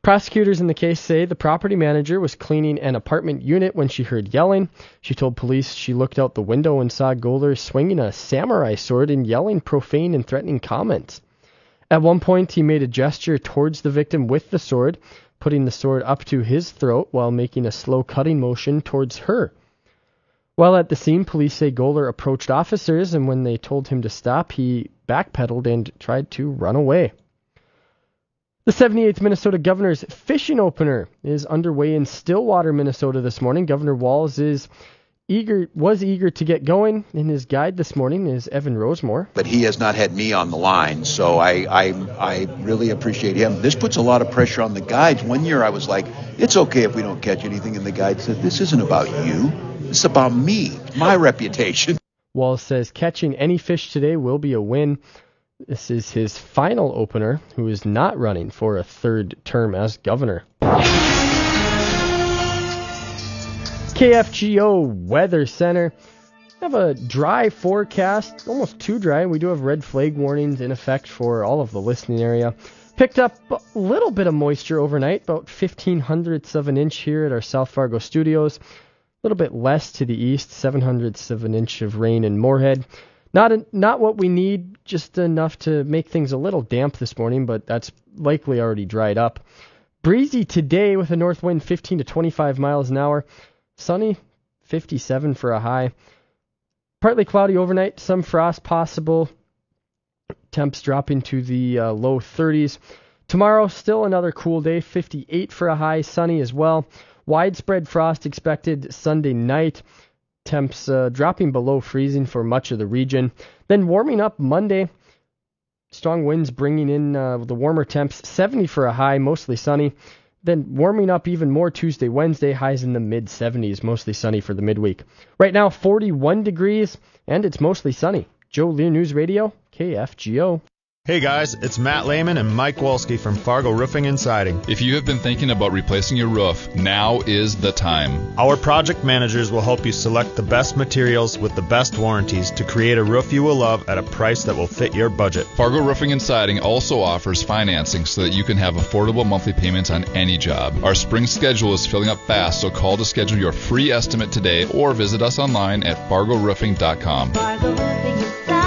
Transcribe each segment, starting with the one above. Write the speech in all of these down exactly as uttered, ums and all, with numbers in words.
Prosecutors in the case say the property manager was cleaning an apartment unit when she heard yelling. She told police she looked out the window and saw Goller swinging a samurai sword and yelling profane and threatening comments. At one point, he made a gesture towards the victim with the sword, putting the sword up to his throat while making a slow cutting motion towards her. While at the scene, police say Goller approached officers, and when they told him to stop, he backpedaled and tried to run away. The seventy-eighth Minnesota Governor's Fishing Opener is underway in Stillwater, Minnesota this morning. Governor Walz is eager, was eager to get going. In his guide this morning is Evan Rosemore. But he has not had me on the line, so I, I, I really appreciate him. This puts a lot of pressure on the guides. One year I was like, it's okay if we don't catch anything, and the guide said, this isn't about you. This is about me, my reputation. Walz says catching any fish today will be a win. This is his final opener, who is not running for a third term as governor. K F G O Weather Center. We have a dry forecast, almost too dry. We do have red flag warnings in effect for all of the listening area. Picked up a little bit of moisture overnight, about fifteen hundredths of an inch here at our South Fargo studios. A little bit less to the east, seven hundredths of an inch of rain in Moorhead. Not a, not what we need, just enough to make things a little damp this morning, but that's likely already dried up. Breezy today with a north wind fifteen to twenty-five miles an hour. Sunny, fifty-seven for a high. Partly cloudy overnight, some frost possible. Temps dropping to the uh, low thirties. Tomorrow, still another cool day, fifty-eight for a high, sunny as well. Widespread frost expected Sunday night. Temps uh, dropping below freezing for much of the region. Then warming up Monday. Strong winds bringing in uh, the warmer temps. seventy for a high, mostly sunny. Then warming up even more Tuesday, Wednesday. Highs in the mid seventies, mostly sunny for the midweek. Right now, forty-one degrees, and it's mostly sunny. Joe Lear News Radio, K F G O. Hey guys, it's Matt Lehman and Mike Wolski from Fargo Roofing and Siding. If you have been thinking about replacing your roof, now is the time. Our project managers will help you select the best materials with the best warranties to create a roof you will love at a price that will fit your budget. Fargo Roofing and Siding also offers financing so that you can have affordable monthly payments on any job. Our spring schedule is filling up fast, so call to schedule your free estimate today or visit us online at fargo roofing dot com. Fargo Roofing and Siding.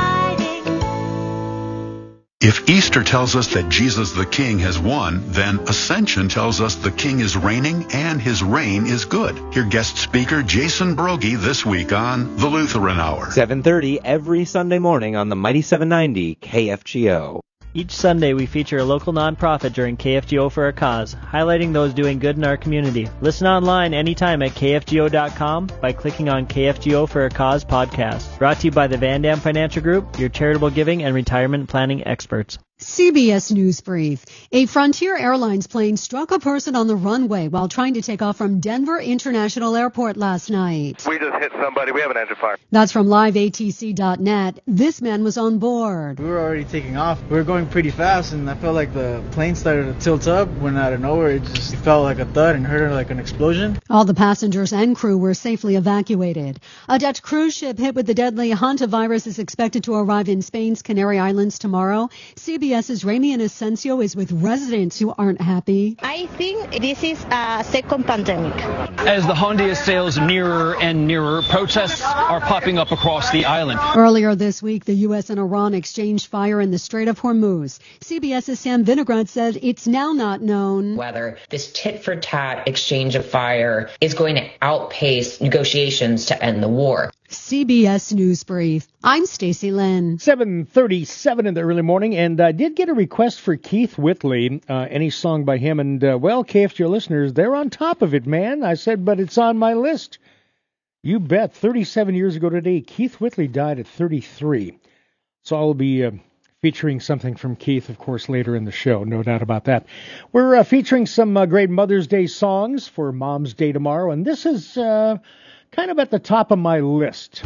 If Easter tells us that Jesus the King has won, then Ascension tells us the King is reigning and his reign is good. Hear guest speaker Jason Broggie this week on The Lutheran Hour. seven thirty every Sunday morning on the Mighty seven ninety K F G O. Each Sunday, we feature a local nonprofit during K F G O for a Cause, highlighting those doing good in our community. Listen online anytime at K F G O dot com by clicking on K F G O for a Cause podcast. Brought to you by the Van Dam Financial Group, your charitable giving and retirement planning experts. C B S News Brief. A Frontier Airlines plane struck a person on the runway while trying to take off from Denver International Airport last night. We just hit somebody. We have an engine fire. That's from live A T C dot net. This man was on board. We were already taking off. We were going pretty fast, and I felt like the plane started to tilt up when out of nowhere it just felt like a thud and heard like an explosion. All the passengers and crew were safely evacuated. A Dutch cruise ship hit with the deadly hantavirus is expected to arrive in Spain's Canary Islands tomorrow. CBS's Ramian Asensio is with residents who aren't happy. I think this is a second pandemic. As the Honduras sails nearer and nearer, protests are popping up across the island. Earlier this week, the U S and Iran exchanged fire in the Strait of Hormuz. CBS's Sam Vinograd said it's now not known whether this tit-for-tat exchange of fire is going to outpace negotiations to end the war. C B S News Brief. I'm Stacy Lynn. seven thirty-seven in the early morning, and I did get a request for Keith Whitley, uh, any song by him, and, uh, well, K F G O listeners, they're on top of it, man. I said, but it's on my list. You bet. thirty-seven years ago today, Keith Whitley died at thirty-three. So I'll be uh, featuring something from Keith, of course, later in the show, no doubt about that. We're uh, featuring some uh, great Mother's Day songs for Mom's Day tomorrow, and this is... Uh, kind of at the top of my list.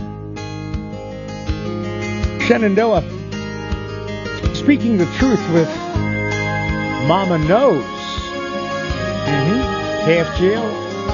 Shenandoah, Speaking the Truth with Mama Knows. Mm-hmm. K F G O.